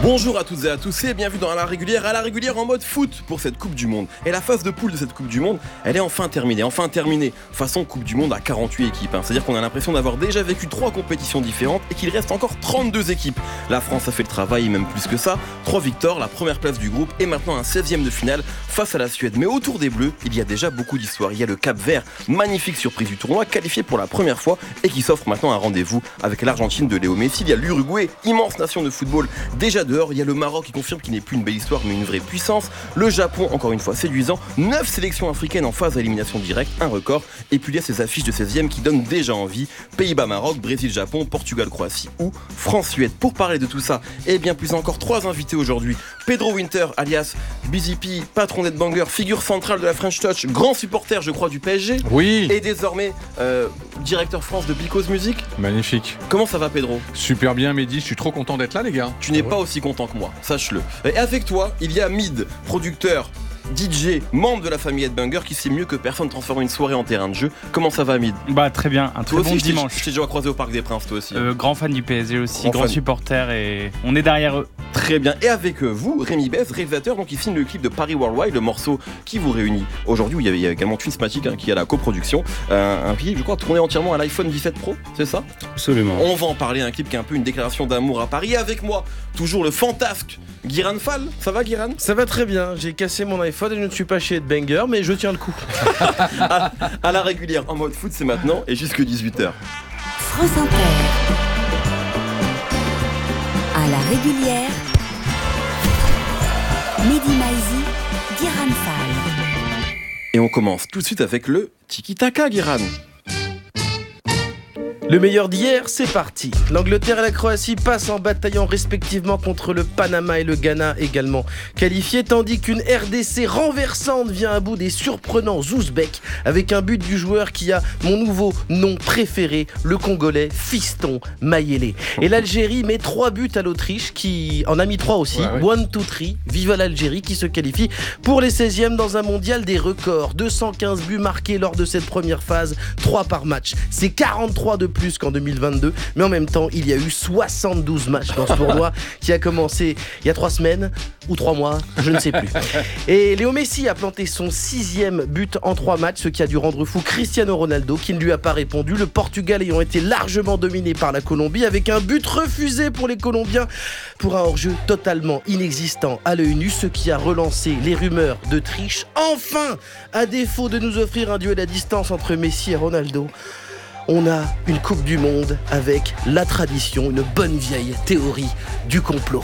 Bonjour à toutes et à tous et bienvenue dans À la régulière en mode foot pour cette Coupe du Monde. Et la phase de poule de cette Coupe du Monde, elle est enfin terminée, façon Coupe du Monde à 48 équipes. C'est-à-dire qu'on a l'impression d'avoir déjà vécu 3 compétitions différentes et qu'il reste encore 32 équipes. La France a fait le travail et même plus que ça, 3 victoires, la première place du groupe et maintenant un 16e de finale face à la Suède. Mais autour des Bleus, il y a déjà beaucoup d'histoires. Il y a le Cap-Vert, magnifique surprise du tournoi, qualifié pour la première fois et qui s'offre maintenant un rendez-vous avec l'Argentine de Léo Messi. Il y a l'Uruguay, immense nation de football, déjà dehors. Il y a le Maroc qui confirme qu'il n'est plus une belle histoire mais une vraie puissance. Le Japon, encore une fois séduisant. 9 sélections africaines en phase à élimination directe, un record. Et puis il y a ces affiches de 16e qui donnent déjà envie. Pays-Bas-Maroc, Brésil-Japon, Portugal-Croatie ou France-Suède. Pour parler de tout ça et bien plus encore, 3 invités aujourd'hui. Pedro Winter, alias Busy P, patron d'Headbanger, figure centrale de la French Touch, grand supporter je crois du PSG. Oui. Et désormais directeur France de Because Music. Magnifique. Comment ça va Pedro ? Super bien Mehdi, je suis trop content d'être là les gars. Tu n'es pas aussi content que moi, sache-le. Et avec toi, il y a Mid, producteur, DJ, membre de la famille Headbanger qui sait mieux que personne transformer une soirée en terrain de jeu. Comment ça va Mid ? Bah très bien, un très toi bon aussi, dimanche. Je t'ai déjà croisé au Parc des Princes, toi aussi. Grand fan du PSG aussi, grand fan. supporter et on est derrière eux. Très bien. Et avec vous, Rémi Bess, réalisateur, donc il signe le clip de Paris Worldwide, le morceau qui vous réunit aujourd'hui, où il y a également Twinsmatic qui a la coproduction. Un clip, je crois, tourné entièrement à l'iPhone 17 Pro, c'est ça ? Absolument. On va en parler, un clip qui est un peu une déclaration d'amour à Paris. Et avec moi, toujours le fantasque Guiran Fall. Ça va Guiran ? Ça va très bien, j'ai cassé mon iPhone et je ne suis pas chez Headbanger, mais je tiens le coup. à la régulière, en mode foot, c'est maintenant et jusque 18h. France Inter. À la régulière. Mehdi Maizi, Guiran Fall. Et on commence tout de suite avec le tiki-taka, Guiran. Le meilleur d'hier, c'est parti. L'Angleterre et la Croatie passent en bataillant respectivement contre le Panama et le Ghana également qualifiés, tandis qu'une RDC renversante vient à bout des surprenants Ouzbeks avec un but du joueur qui a mon nouveau nom préféré, le Congolais Fiston Mayele. Et l'Algérie met 3 buts à l'Autriche qui en a mis 3 aussi. 1, 2, 3, vive l'Algérie qui se qualifie pour les 16e dans un mondial des records. 215 buts marqués lors de cette première phase, 3 par match. C'est 43 de plus qu'en 2022, mais en même temps il y a eu 72 matchs dans ce tournoi qui a commencé il y a 3 semaines ou 3 mois, je ne sais plus. Et Léo Messi a planté son 6e but en 3 matchs, ce qui a dû rendre fou Cristiano Ronaldo qui ne lui a pas répondu, le Portugal ayant été largement dominé par la Colombie avec un but refusé pour les Colombiens pour un hors-jeu totalement inexistant à l'œil nu, ce qui a relancé les rumeurs de triche. Enfin, à défaut de nous offrir un duel à distance entre Messi et Ronaldo, on a une Coupe du Monde avec la tradition, une bonne vieille théorie du complot.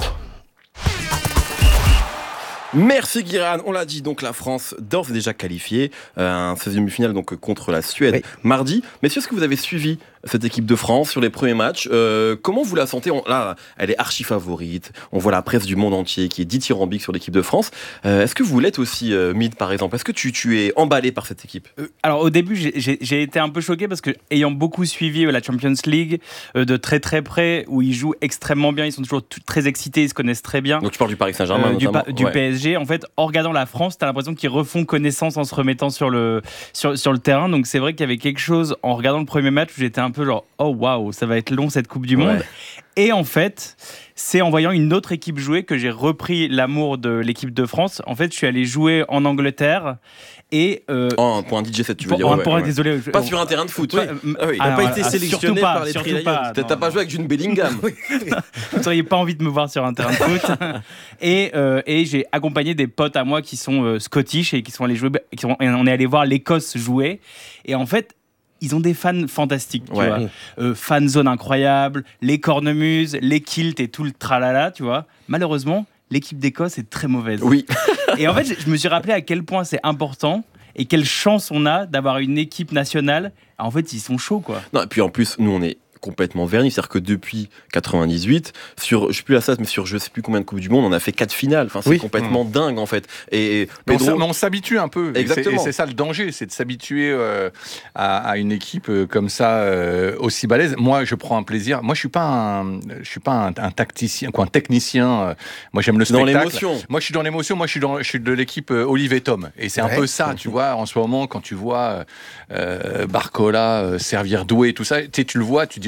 Merci Guiran, on l'a dit, donc la France d'ores et déjà qualifiée, un 16e de finale donc contre la Suède mardi. Mais est-ce que vous avez suivi cette équipe de France sur les premiers matchs, comment vous la sentez ? Là, elle est archi favorite, on voit la presse du monde entier qui est dithyrambique sur l'équipe de France. Est-ce que vous l'êtes aussi, Mid par exemple ? Est-ce que tu es emballé par cette équipe ? Alors au début, j'ai été un peu choqué parce que ayant beaucoup suivi la Champions League de très très près, où ils jouent extrêmement bien, ils sont toujours très excités, ils se connaissent très bien. Donc tu parles du Paris Saint-Germain notamment. Du PSG. En fait, en regardant la France, t'as l'impression qu'ils refont connaissance en se remettant sur le terrain. Donc c'est vrai qu'il y avait quelque chose en regardant le premier match où j'étais un peu genre oh waouh, ça va être long cette Coupe du Monde. Et en fait, c'est en voyant une autre équipe jouer que j'ai repris l'amour de l'équipe de France. En fait, je suis allé jouer en Angleterre et pour un DJ set, tu veux dire désolé, pas sur un terrain de foot. T'as pas été sélectionné par les Tri Lions. T'as pas joué avec Jude Bellingham. Vous n'auriez pas envie de me voir sur un terrain de foot. Et j'ai accompagné des potes à moi qui sont scottish et qui sont allés jouer. On est allé voir l'Écosse jouer. Et en fait, ils ont des fans fantastiques, tu vois. Fan zone incroyable, les cornemuses, les kilts et tout le tralala, tu vois. Malheureusement, l'équipe d'Écosse est très mauvaise. Oui. Et en fait, je me suis rappelé à quel point c'est important et quelle chance on a d'avoir une équipe nationale. En fait, ils sont chauds, quoi. Non, et puis en plus, nous, on est complètement vernis, c'est-à-dire que depuis 98, sur, je sais plus la stat, mais sur je sais plus combien de Coupes du Monde, on a fait 4 finales. Enfin, c'est complètement dingue en fait. Et Pedro... mais on s'habitue un peu. Exactement. Et c'est ça le danger, c'est de s'habituer à une équipe comme ça aussi balèze. Moi, je prends un plaisir. Moi, je suis pas un tacticien, un technicien. Moi, j'aime le spectacle. Dans l'émotion. Moi, je suis dans l'émotion. Moi, je suis de l'équipe Olive et Tom. Et c'est un peu ça, tu vois. En ce moment, quand tu vois Barcola servir Doué, tout ça, tu le vois, tu dis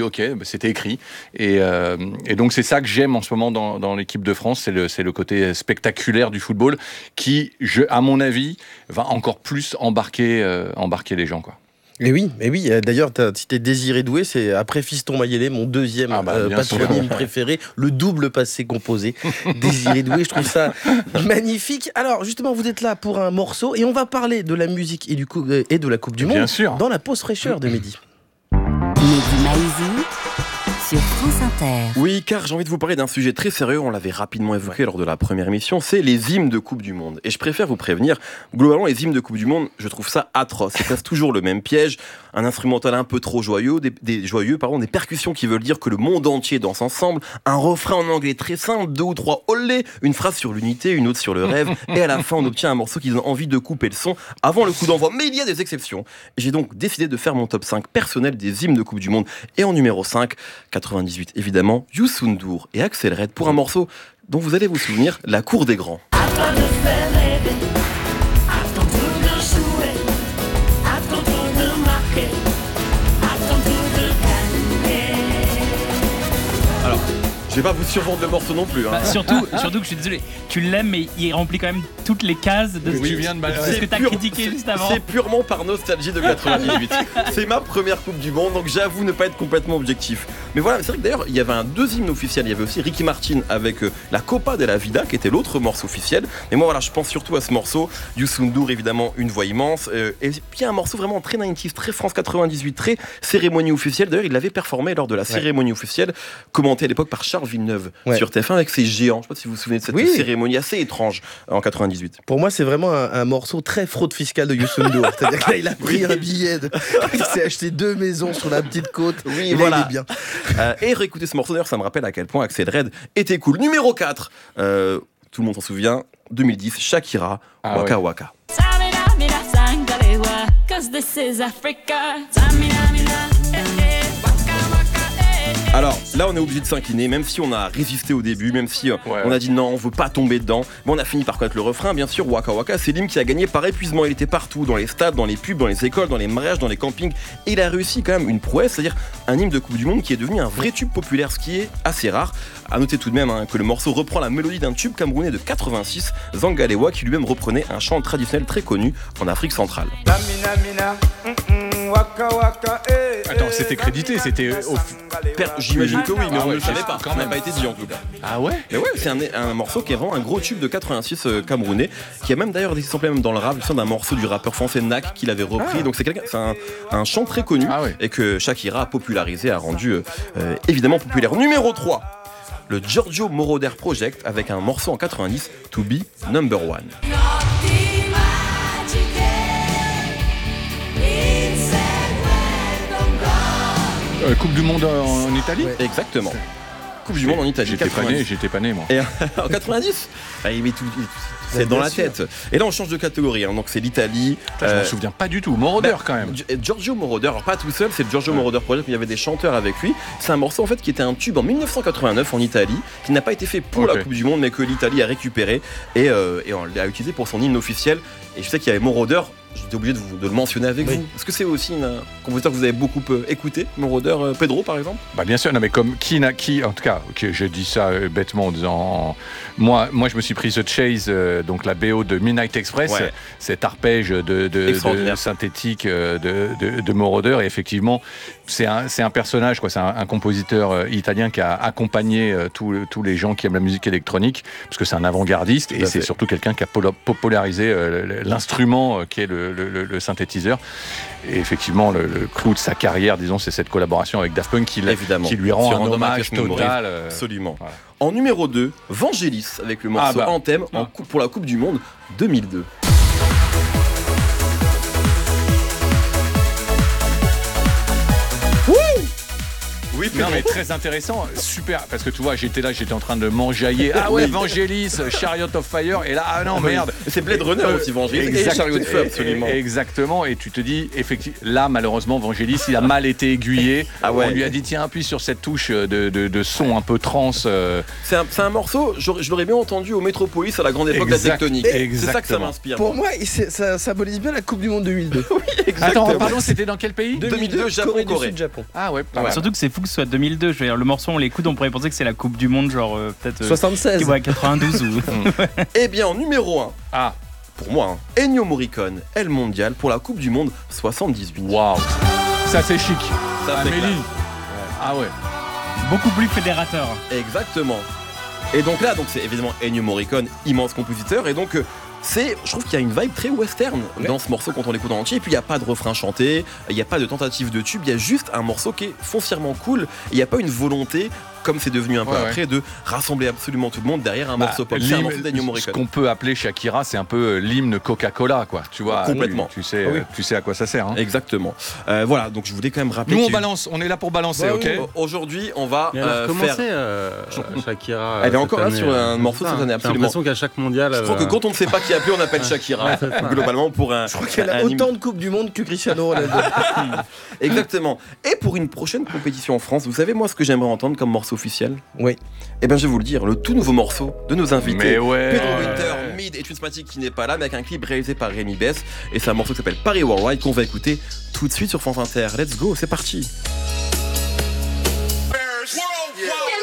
ok, c'était écrit. Et donc c'est ça que j'aime en ce moment dans l'équipe de France, c'est le côté spectaculaire du football qui, à mon avis, va encore plus embarquer les gens, quoi. Et oui, d'ailleurs, tu as cité Désiré Doué, c'est après Fiston Mayele, mon deuxième patronyme préféré, le double passé composé. Désiré Doué, je trouve ça magnifique. Alors, justement, vous êtes là pour un morceau et on va parler de la musique et de la Coupe du Monde Bien sûr. Dans la pause fraîcheur de Mehdi. Mehdi Maizi sur France Inter. Oui, car j'ai envie de vous parler d'un sujet très sérieux, on l'avait rapidement évoqué lors de la première émission, c'est les hymnes de Coupe du Monde. Et je préfère vous prévenir, globalement les hymnes de Coupe du Monde, je trouve ça atroce. C'est presque toujours le même piège, un instrumental un peu trop joyeux, des percussions qui veulent dire que le monde entier danse ensemble, un refrain en anglais très simple, 2 ou 3 olé, une phrase sur l'unité, une autre sur le rêve, et à la fin on obtient un morceau qui donne envie de couper le son avant le coup d'envoi. Mais il y a des exceptions. J'ai donc décidé de faire mon top 5 personnel des hymnes de Coupe du Monde. Et en numéro 5, 98 évidemment, Youssou N'Dour et Axel Red pour un morceau dont vous allez vous souvenir, La Cour des Grands. Je vais pas vous survendre le morceau non plus. Hein. Surtout que je suis désolé, tu l'aimes, mais il remplit quand même toutes les cases de ce que tu as critiqué juste avant. C'est purement par nostalgie de 98. C'est ma première Coupe du Monde, donc j'avoue ne pas être complètement objectif. Mais voilà, c'est vrai que d'ailleurs, il y avait un 2 hymnes officiels. Il y avait aussi Ricky Martin avec la Copa de la Vida, qui était l'autre morceau officiel. Mais moi, voilà, je pense surtout à ce morceau. Youssou N'Dour, évidemment, une voix immense. Et puis un morceau vraiment très 90s, très France 98, très cérémonie officielle. D'ailleurs, il l'avait performé lors de la cérémonie officielle, commentée à l'époque par Charles Villeneuve sur TF1 avec ses géants. Je ne sais pas si vous vous souvenez de cette cérémonie assez étrange en 98. Pour moi, c'est vraiment un morceau très fraude fiscale de Youssou N'Dour. C'est-à-dire que là, il a pris un billet, il s'est acheté 2 maisons sur la petite côte. Oui, et voilà. Là, il est bien. Et réécouter ce morceau, d'ailleurs, ça me rappelle à quel point Axel Red était cool. Numéro 4, tout le monde s'en souvient, 2010, Shakira, Waka Waka. Alors là on est obligé de s'incliner, même si on a résisté au début, même si on a dit non, on veut pas tomber dedans. Mais on a fini par connaître le refrain, bien sûr. Waka Waka, c'est l'hymne qui a gagné par épuisement. Il était partout, dans les stades, dans les pubs, dans les écoles, dans les mariages, dans les campings. Et il a réussi quand même une prouesse, c'est-à-dire un hymne de Coupe du Monde qui est devenu un vrai tube populaire, ce qui est assez rare. À noter tout de même que le morceau reprend la mélodie d'un tube camerounais de 86, Zangalewa, qui lui-même reprenait un chant traditionnel très connu en Afrique centrale. Attends, c'était crédité, c'était... J'imagine que oui, mais on ne le savait pas, ça n'a pas été dit en tout cas. Ah ouais? Mais ouais, c'est un morceau qui est vraiment un gros tube de 86 camerounais, qui a même d'ailleurs des exemples même dans le rap, le son d'un morceau du rappeur français Nak qui l'avait repris, donc c'est un chant très connu et que Shakira a popularisé, a rendu évidemment populaire. Numéro 3, le Giorgio Moroder Project avec un morceau en 90, To Be Number One. Coupe du Monde en Italie? Exactement. Coupe du Monde en Italie. J'étais pas né, moi. Et en 90, il met tout. C'est dans la tête. Et là, on change de catégorie. Donc, c'est l'Italie. Je m'en souviens pas du tout. Moroder, quand même. Giorgio Moroder. Alors, pas tout seul, c'est le Giorgio Moroder Project. Il y avait des chanteurs avec lui. C'est un morceau, en fait, qui était un tube en 1989 en Italie, qui n'a pas été fait pour la Coupe du Monde, mais que l'Italie a récupéré et on l'a utilisé pour son hymne officiel. Et je sais qu'il y avait Moroder. J'étais obligé de le mentionner avec vous. Est-ce que c'est aussi un compositeur que vous avez beaucoup écouté, Moroder, Pedro par exemple? Bah bien sûr, non mais comme qui en tout cas, je dis ça bêtement en disant, moi je me suis pris The Chase, donc la BO de Midnight Express, cet arpège de synthétique de Moroder, et effectivement c'est un personnage, quoi, c'est un compositeur italien qui a accompagné tous les gens qui aiment la musique électronique, parce que c'est un avant-gardiste et c'est surtout quelqu'un qui a popularisé l'instrument qui est le synthétiseur. Et effectivement, le clou de sa carrière, disons, c'est cette collaboration avec Daft Punk qui lui rend un hommage total. Absolument. Voilà. En numéro 2, Vangelis avec le morceau Anthem pour la Coupe du Monde 2002. Oui, non mais très intéressant, super, parce que tu vois, j'étais en train de m'enjailler. Ah ouais, Vangelis, Chariot of Fire, et là, ah non, merde. C'est Blade Runner aussi, Vangelis, et Chariot of Fire, absolument. Exactement, et tu te dis, effectivement, là, malheureusement, Vangelis, il a mal été aiguillé. On lui a dit, tiens, appuie sur cette touche de son un peu trans. C'est un morceau, je l'aurais bien entendu au Métropolis à la grande époque de la tectonique. C'est ça que ça m'inspire. Pour moi, ça symbolise bien la Coupe du Monde 2002. Oui, exactement. Attends, pardon, c'était dans quel pays? 2002, Japon, Corée. Ah ouais. Surtout que c'est fou soit 2002. Je veux dire, le morceau, on l'écoute, on pourrait penser que c'est la Coupe du Monde, genre peut-être 76. Ouais, 92 ou. Eh bien, en numéro 1. Ah. Pour moi, Ennio Morricone, El Mondial pour la Coupe du Monde 78. Waouh. Ça c'est chic. Ça, c'est Amélie. clair. Ah ouais. Beaucoup plus fédérateur. Exactement. Et donc là, c'est évidemment Ennio Morricone, immense compositeur, et donc je trouve qu'il y a une vibe très western dans ce morceau quand on l'écoute en entier. Et puis il n'y a pas de refrain chanté, il n'y a pas de tentative de tube, il y a juste un morceau qui est foncièrement cool. Il n'y a pas une volonté, comme c'est devenu un peu après, de rassembler absolument tout le monde derrière un morceau pop. C'est un morceau d'Ennio Morricone. Ce qu'on peut appeler Shakira, c'est un peu l'hymne Coca-Cola, quoi. Tu vois, complètement. Tu sais à quoi ça sert. Hein. Exactement. Voilà, donc je voulais quand même rappeler. Nous on balance, on est là pour balancer, ok. Aujourd'hui, on va Shakira. Elle est encore là sur un morceau cette année, J'ai absolument. l'impression qu'à chaque mondial. Je crois que quand on ne sait pas qui appeler, on appelle Shakira. Globalement, pour un. Je crois qu'elle a autant de Coupes du Monde que Cristiano Ronaldo. Exactement. Et pour une prochaine compétition en France, vous savez, moi, ce que j'aimerais entendre comme morceau officiel? Oui. Eh bien, je vais vous le dire, le tout nouveau morceau de nos invités. Mais ouais. Pedro Winter, Mid et Tunesmatic qui n'est pas là, mais avec un clip réalisé par Rémi Bess. Et c'est un morceau qui s'appelle Paris Worldwide qu'on va écouter tout de suite sur France Inter. Let's go, c'est parti. Worldwide.